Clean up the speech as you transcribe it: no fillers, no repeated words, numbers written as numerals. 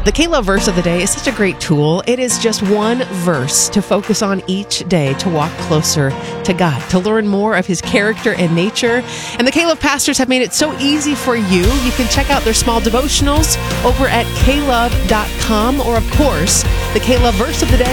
The K-Love verse of the day is such a great tool. It is just one verse to focus on each day to walk closer to God, to learn more of His character and nature. And the K-Love pastors have made it so easy for you. You can check out their small devotionals over at klove.com, or of course, the K-Love verse of the day